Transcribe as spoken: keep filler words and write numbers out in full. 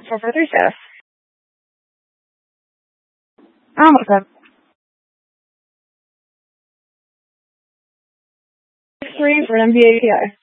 for further steps. Ah, what's up? Three for an M B A P I.